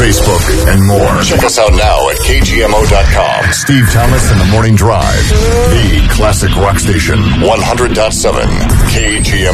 Facebook, and more. Check us out now at KGMO.com. Steve Thomas and the Morning Drive. The classic rock station. 100.7 KGMO.